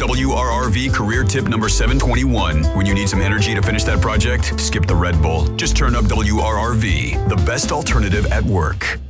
WRRV career tip number 721. When you need some energy to finish that project, skip the Red Bull. Just turn up WRRV, the best alternative at work.